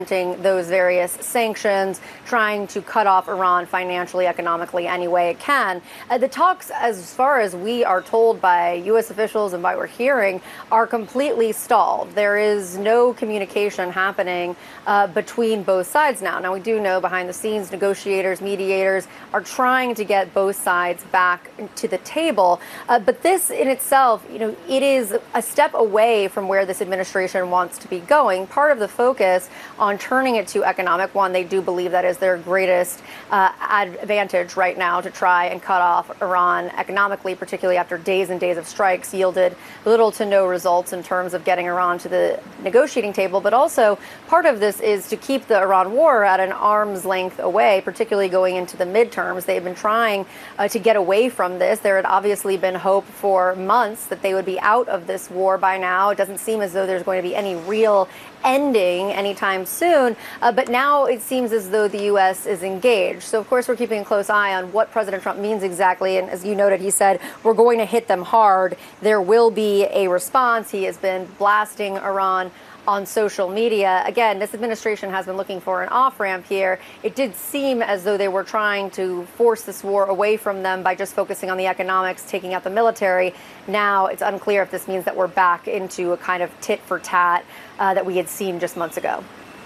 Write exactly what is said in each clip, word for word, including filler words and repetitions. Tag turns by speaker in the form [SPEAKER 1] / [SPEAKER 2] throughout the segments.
[SPEAKER 1] those various sanctions, trying to cut off Iran financially, economically, any way it can. Uh, the talks, as far as we are told by U S officials and by what we're hearing, are completely stalled. There is no communication happening uh, between both sides now. Now, we do know behind the scenes, negotiators, mediators are trying to get both sides back to the table. Uh, but this in itself, you know, it is a step away from where this administration wants to be going. Part of the focus on turning it to economic one, they do believe that is their greatest uh, advantage right now, to try and cut off Iran economically, particularly after days and days of strikes yielded little to no results in terms of getting Iran to the negotiating table. But also part of this is to keep the Iran war at an arm's length away, particularly going into the midterms. They've been trying uh, to get away from this. There had obviously been hope for months that they would be out of this war by now. It doesn't seem as though there's going to be any real ending anytime soon, uh, but now it seems as though the U S is engaged. So, of course, we're keeping a close eye on what President Trump means exactly. And as you noted, he said, we're going to hit them hard. There will be a response. He has been blasting Iran on social media. Again, this administration has been looking for an off-ramp here. It did seem as though they were trying to force this war away from them by just focusing on the economics, taking out the military. Now it's unclear if this means that we're back into a kind of tit for tat uh, that we had seen just months ago.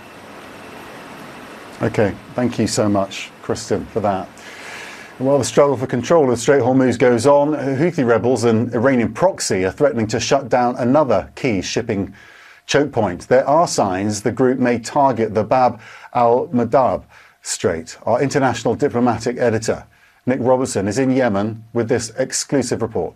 [SPEAKER 2] Okay, thank you so much, Kristen, for that. While the struggle for control of the Strait of Hormuz goes on, Houthi rebels and Iranian proxy are threatening to shut down another key shipping choke point. There are signs the group may target the Bab al-Mandab Strait. Our international diplomatic editor, Nick Robertson, is in Yemen with this exclusive report.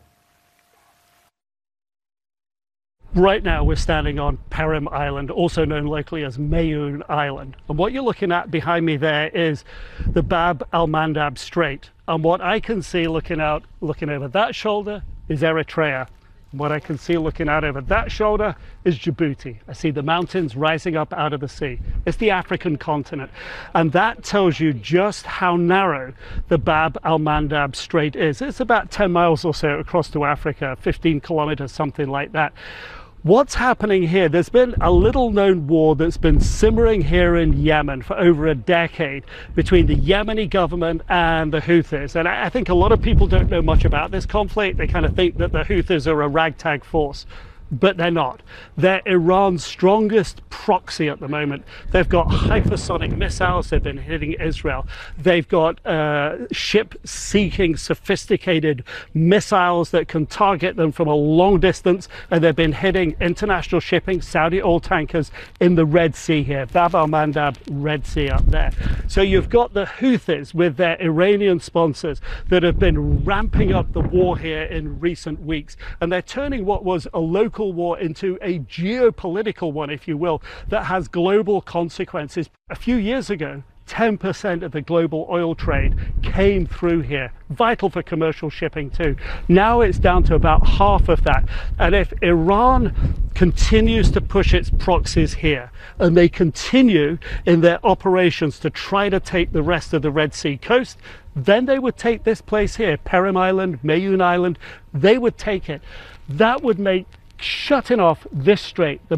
[SPEAKER 3] Right now we're standing on Perim Island, also known locally as Mayoun Island. And what you're looking at behind me there is the Bab al-Mandab Strait. And what I can see looking out, looking over that shoulder is Eritrea. What I can see looking out over that shoulder is Djibouti. I see the mountains rising up out of the sea. It's the African continent. And that tells you just how narrow the Bab al-Mandab Strait is. It's about ten miles or so across to Africa, fifteen kilometers, something like that. What's happening here? There's been a little known war that's been simmering here in Yemen for over a decade between the Yemeni government and the Houthis. And I think a lot of people don't know much about this conflict. They kind of think that the Houthis are a ragtag force. But they're not. They're Iran's strongest proxy at the moment. They've got hypersonic missiles. They've been hitting Israel. They've got uh, ship-seeking, sophisticated missiles that can target them from a long distance. And they've been hitting international shipping, Saudi oil tankers in the Red Sea here, Bab al-Mandab Red Sea up there. So you've got the Houthis with their Iranian sponsors that have been ramping up the war here in recent weeks. And they're turning what was a local war into a geopolitical one, if you will, that has global consequences. A few years ago, ten percent of the global oil trade came through here, vital for commercial shipping too. Now it's down to about half of that. And if Iran continues to push its proxies here, and they continue in their operations to try to take the rest of the Red Sea coast, then they would take this place here, Perim Island, Mayoun Island, they would take it. That would make shutting off this strait, the